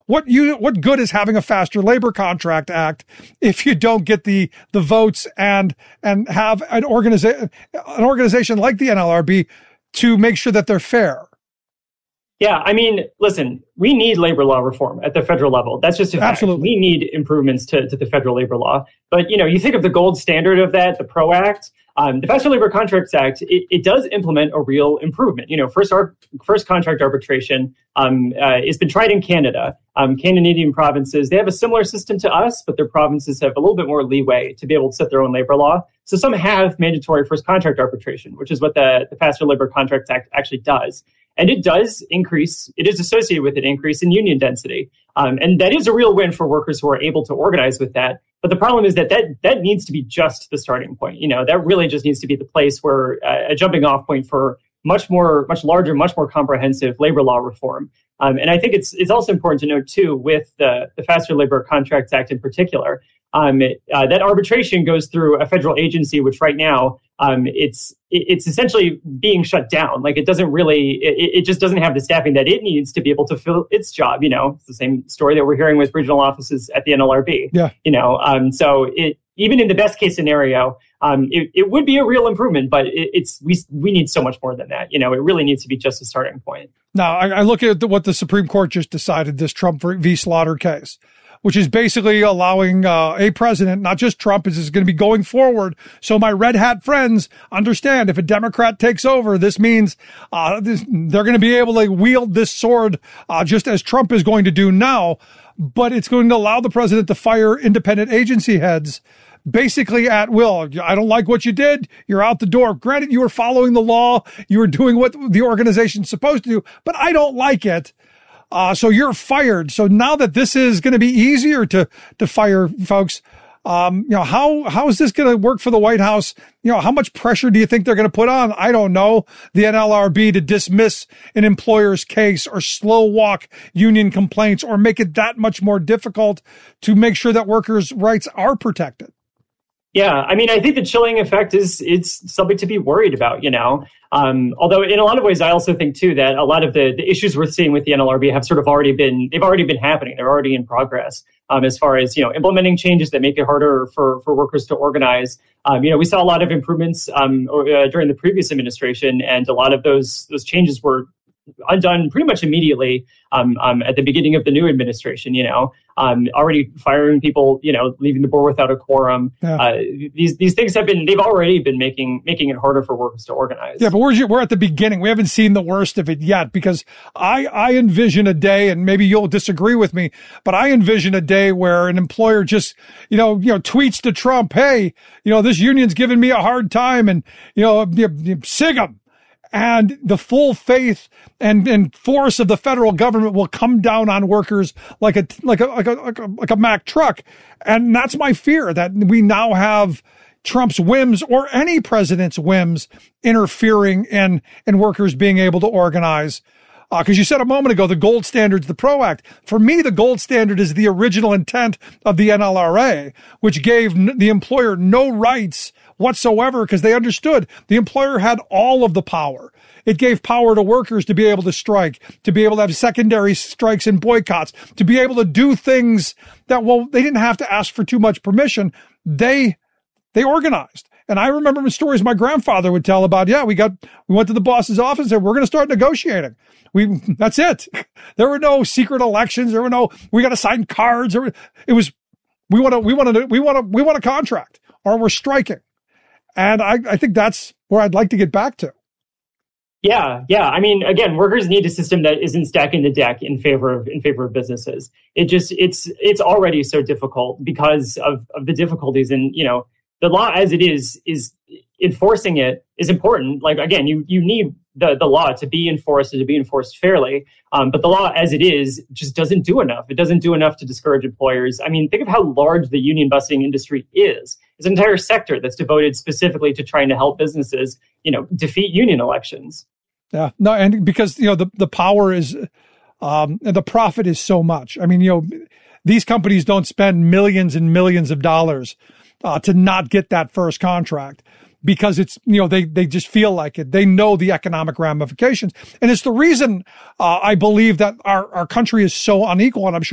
what good is having a faster labor contract act if you don't get the votes and have an organization like the NLRB to make sure that they're fair? Yeah, I mean, listen, we need labor law reform at the federal level. That's just a fact. Absolutely. We need improvements to the federal labor law. But, you think of the gold standard of that, the PRO Act, the Faster Labor Contracts Act, it does implement a real improvement. First contract arbitration has been tried in Canada. Canadian provinces, they have a similar system to us, but their provinces have a little bit more leeway to be able to set their own labor law. So some have mandatory first contract arbitration, which is what the Faster Labor Contracts Act actually does. And it does increase, it is associated with an increase in union density. And that is a real win for workers who are able to organize with that. But the problem is that needs to be just the starting point. That really just needs to be the place where a jumping off point for much larger, much more comprehensive labor law reform. And I think it's also important to note, too, with the Faster Labor Contracts Act in particular, that arbitration goes through a federal agency, which right now it's essentially being shut down. Like it doesn't really, it just doesn't have the staffing that it needs to be able to fill its job. It's the same story that we're hearing with regional offices at the NLRB. Yeah. So even in the best case scenario, it would be a real improvement, but we need so much more than that. It really needs to be just a starting point. Now, I look at what the Supreme Court just decided, this Trump v. Slaughter case, which is basically allowing a president, not just Trump, is going to be going forward. So my red hat friends understand, if a Democrat takes over, this means they're going to be able to wield this sword just as Trump is going to do now. But it's going to allow the president to fire independent agency heads basically at will. I don't like what you did. You're out the door. Granted, you were following the law. You were doing what the organization's supposed to do, but I don't like it. So you're fired. So now that this is going to be easier to fire folks, how is this going to work for the White House? How much pressure do you think they're going to put on, I don't know, the NLRB to dismiss an employer's case or slow walk union complaints or make it that much more difficult to make sure that workers' rights are protected? Yeah, I mean, I think the chilling effect is something to be worried about, although in a lot of ways, I also think, too, that a lot of the issues we're seeing with the NLRB have sort of already been happening. They're already in progress as far as, implementing changes that make it harder for workers to organize. We saw a lot of improvements during the previous administration, and a lot of those changes were undone pretty much immediately at the beginning of the new administration, already firing people, leaving the board without a quorum. Yeah. These things they've already been making it harder for workers to organize. Yeah, but we're at the beginning. We haven't seen the worst of it yet, because I envision a day, and maybe you'll disagree with me, but I envision a day where an employer just, tweets to Trump, hey, this union's giving me a hard time, and, sig 'em. And the full faith and force of the federal government will come down on workers like a Mack truck. And that's my fear, that we now have Trump's whims, or any president's whims, interfering in workers being able to organize. Because you said a moment ago, the gold standard's the PRO Act. For me, the gold standard is the original intent of the NLRA, which gave the employer no rights whatsoever, because they understood the employer had all of the power. It gave power to workers to be able to strike, to be able to have secondary strikes and boycotts, to be able to do things that, they didn't have to ask for too much permission. They organized. And I remember stories my grandfather would tell about, we went to the boss's office and said, we're going to start negotiating. That's it. There were no secret elections. There were no, we got to sign cards. It was, we want a contract, or we're striking. And I think that's where I'd like to get back to. Yeah. I mean, again, workers need a system that isn't stacking the deck in favor of businesses. It's already so difficult because of the difficulties, and the law as it is enforcing it is important. Like, again, you need the law to be enforced and to be enforced fairly. But the law as it is just doesn't do enough. It doesn't do enough to discourage employers. I mean, think of how large the union busting industry is. It's an entire sector that's devoted specifically to trying to help businesses, defeat union elections. Yeah, no, and because, the power is, the profit is so much. I mean, these companies don't spend millions and millions of dollars to not get that first contract, because it's, they just feel like it. They know the economic ramifications. And it's the reason I believe that our country is so unequal. And I'm sure